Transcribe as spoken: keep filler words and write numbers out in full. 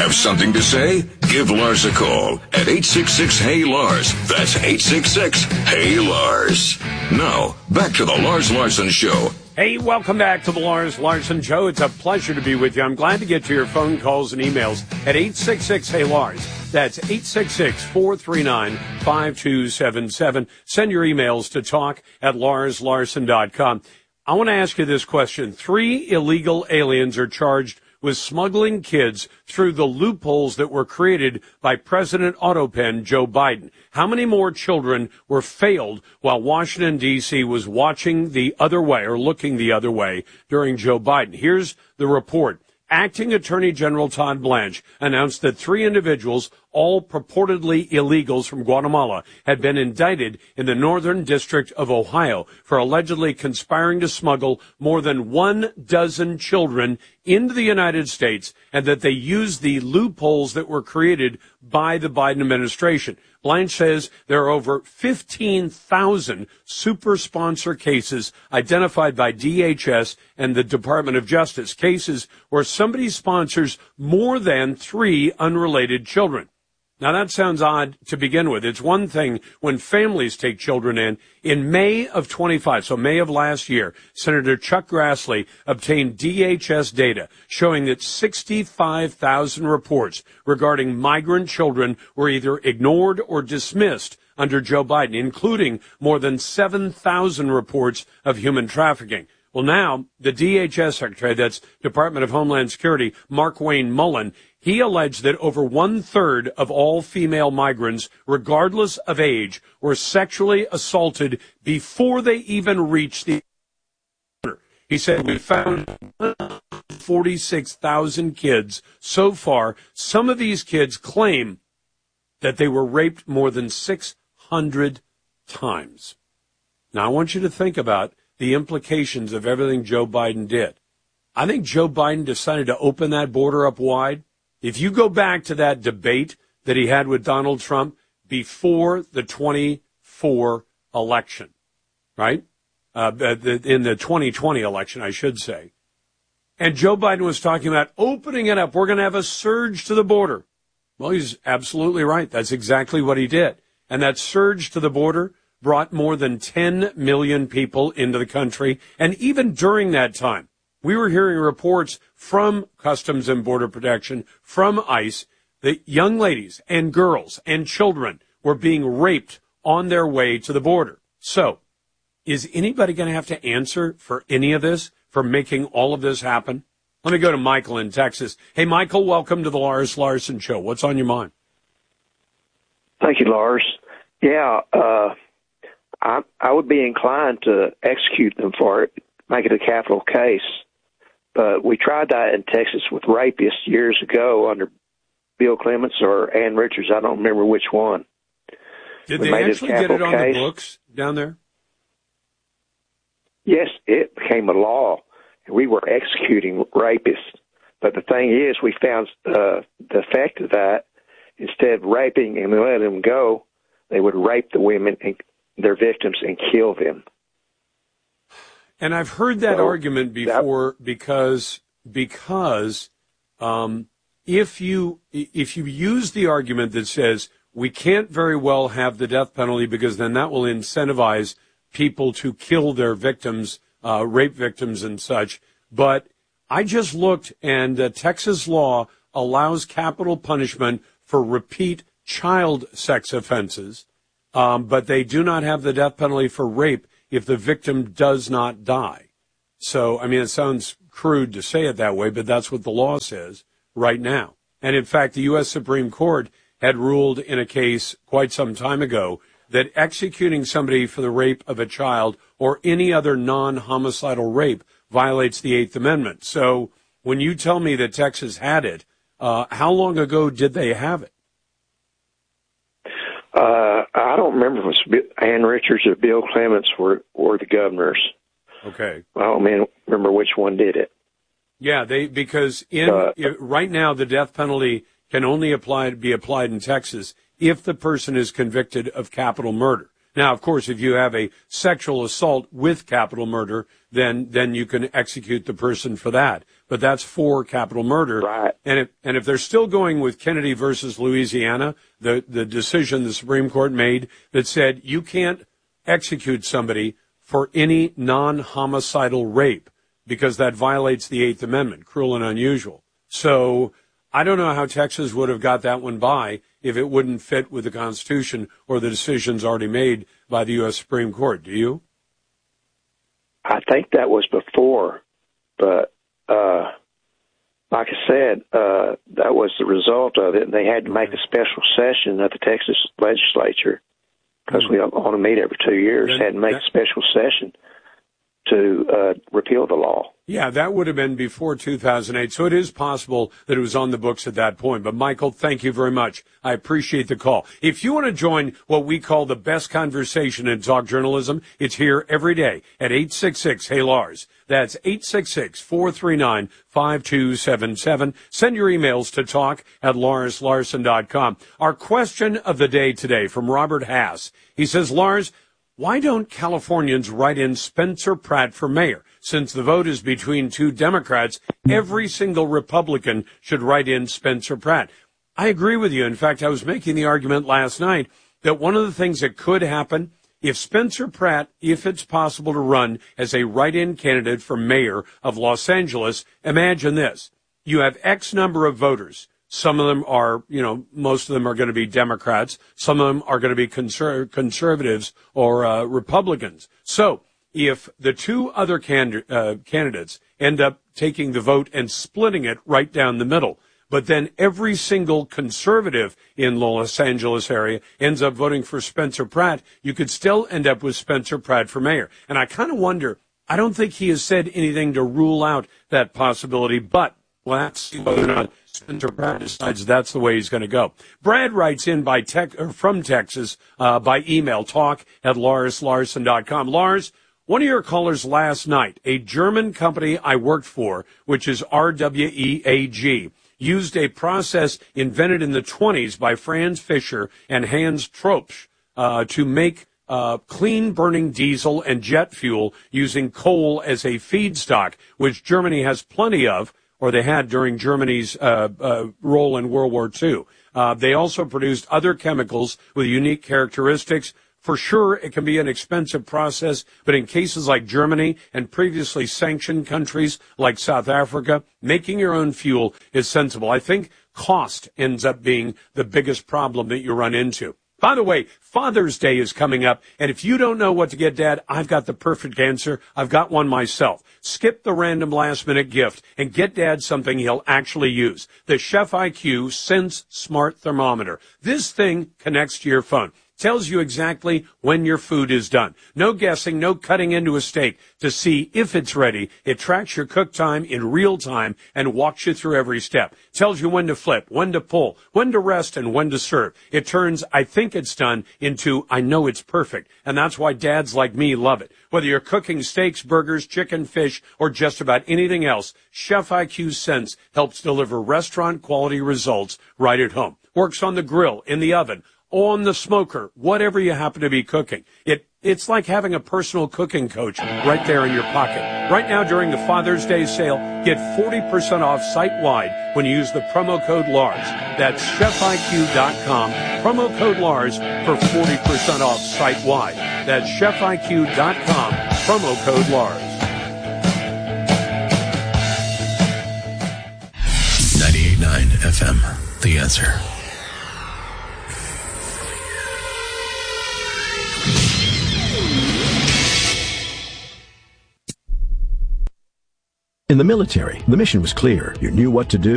Have something to say? Give Lars a call at eight six six, H E Y, Lars. That's eight six six, Hey Lars. Now, back to the Lars Larson Show. Hey, welcome back to the Lars Larson Show. It's a pleasure to be with you. I'm glad to get to your phone calls and emails at eight six six, Hey Lars. That's eight six six, four three nine, five two seven seven. Send your emails to talk at lars larson dot com. I want to ask you this question. Three illegal aliens are charged with smuggling kids through the loopholes that were created by President Autopen Joe Biden. How many more children were failed while Washington, D C was watching the other way or looking the other way during Joe Biden? Here's the report. Acting Attorney General Todd Blanche announced that three individuals, all purportedly illegals from Guatemala, had been indicted in the Northern District of Ohio for allegedly conspiring to smuggle more than one dozen children into the United States, and that they used the loopholes that were created by the Biden administration. Blanche says there are over fifteen thousand super sponsor cases identified by D H S and the Department of Justice, cases where somebody sponsors more than three unrelated children. Now, that sounds odd to begin with. It's one thing when families take children in. In May of twenty-five, so May of last year, Senator Chuck Grassley obtained D H S data showing that sixty-five thousand reports regarding migrant children were either ignored or dismissed under Joe Biden, including more than seven thousand reports of human trafficking. Well, now, the D H S Secretary, that's Department of Homeland Security, Markwayne Mullin, he alleged that over one-third of all female migrants, regardless of age, were sexually assaulted before they even reached the border. He said, we found forty-six thousand kids so far. Some of these kids claim that they were raped more than six hundred times. Now, I want you to think about the implications of everything Joe Biden did. I think Joe Biden decided to open that border up wide. If you go back to that debate that he had with Donald Trump before the twenty-four election, right? Uh, in the twenty twenty election, I should say. And Joe Biden was talking about opening it up. We're going to have a surge to the border. Well, he's absolutely right. That's exactly what he did. And that surge to the border brought more than ten million people into the country. And even during that time, we were hearing reports from Customs and Border Protection, from ICE, that young ladies and girls and children were being raped on their way to the border. So, is anybody going to have to answer for any of this, for making all of this happen? Let me go to Michael in Texas. Hey, Michael, welcome to the Lars Larson Show. What's on your mind? Thank you, Lars. Yeah, uh, I, I would be inclined to execute them for it, make it a capital case. But we tried that in Texas with rapists years ago under Bill Clements or Ann Richards. I don't remember which one. Did we they actually get it on case. the books down there? Yes, it became a law. We were executing rapists. But the thing is, we found uh, the effect of that, instead of raping and letting them go, they would rape the women and their victims and kill them. And I've heard that so, argument before that, because because um, if you if you use the argument that says we can't very well have the death penalty because then that will incentivize people to kill their victims, uh, rape victims and such. But I just looked, and uh, Texas law allows capital punishment for repeat child sex offenses, um, but they do not have the death penalty for rape if the victim does not die. So, I mean, it sounds crude to say it that way, but that's what the law says right now. And in fact, the U S Supreme Court had ruled in a case quite some time ago that executing somebody for the rape of a child or any other non-homicidal rape violates the Eighth Amendment. So when you tell me that Texas had it, uh, how long ago did they have it? Uh, I don't remember if it was Ann Richards or Bill Clements were, were the governors. Okay. I don't remember which one did it. Yeah, they because in uh, right now the death penalty can only apply be applied in Texas if the person is convicted of capital murder. Now, of course, if you have a sexual assault with capital murder, then then you can execute the person for that. But that's for capital murder. Right. And if and if they're still going with Kennedy versus Louisiana, the the decision the Supreme Court made that said you can't execute somebody for any non-homicidal rape because that violates the Eighth Amendment, cruel and unusual. So I don't know how Texas would have got that one by if it wouldn't fit with the Constitution or the decisions already made by the U S Supreme Court. Do you? I think that was before, but uh, like I said, uh, that was the result of it, and they had to make a special session of the Texas legislature because we want to meet every two years. Then, had to make that, a special session to uh, repeal the law. Yeah, that would have been before two thousand eight, so it is possible that it was on the books at that point. But, Michael, thank you very much. I appreciate the call. If you want to join what we call the best conversation in talk journalism, it's here every day at eight six six, hey Lars. That's eight six six, four three nine, five two seven seven. Send your emails to talk at lars larson dot com. Our question of the day today from Robert Hass. He says, Lars, why don't Californians write in Spencer Pratt for mayor? Since the vote is between two Democrats, every single Republican should write in Spencer Pratt. I agree with you. In fact, I was making the argument last night that one of the things that could happen if Spencer Pratt, if it's possible to run as a write-in candidate for mayor of Los Angeles, imagine this. You have X number of voters. Some of them are, you know, most of them are going to be Democrats. Some of them are going to be conser- conservatives or uh, Republicans. So if the two other can- uh, candidates end up taking the vote and splitting it right down the middle, but then every single conservative in the Los Angeles area ends up voting for Spencer Pratt, you could still end up with Spencer Pratt for mayor. And I kind of wonder, I don't think he has said anything to rule out that possibility, but well, that's whether or not Spencer Pratt decides that's the way he's going to go. Brad writes in by tech, or from Texas uh, by email, talk at lars larson dot com. Lars, one of your callers last night, a German company I worked for, which is R W E A G, used a process invented in the twenties by Franz Fischer and Hans Tropsch uh, to make uh, clean-burning diesel and jet fuel using coal as a feedstock, which Germany has plenty of, or they had during Germany's uh, uh, role in World War Two. Uh, they also produced other chemicals with unique characteristics. For sure, it can be an expensive process, but in cases like Germany and previously sanctioned countries like South Africa, making your own fuel is sensible. I think cost ends up being the biggest problem that you run into. By the way, Father's Day is coming up, and if you don't know what to get Dad, I've got the perfect answer. I've got one myself. Skip the random last-minute gift and get Dad something he'll actually use. The Chef I Q Sense Smart Thermometer. This thing connects to your phone. Tells you exactly when your food is done. No guessing, no cutting into a steak to see if it's ready. It tracks your cook time in real time and walks you through every step. Tells you when to flip, when to pull, when to rest, and when to serve. It turns I think it's done into I know it's perfect. And that's why dads like me love it. Whether you're cooking steaks, burgers, chicken, fish, or just about anything else, Chef I Q Sense helps deliver restaurant quality results right at home. Works on the grill, in the oven, on the smoker, whatever you happen to be cooking. It It's like having a personal cooking coach right there in your pocket. Right now during the Father's Day sale, get forty percent off site-wide when you use the promo code Lars. That's chef I Q dot com, promo code Lars for forty percent off site-wide. That's chef I Q dot com, promo code Lars. ninety-eight point nine F M, The Answer. In the military, the mission was clear. You knew what to do.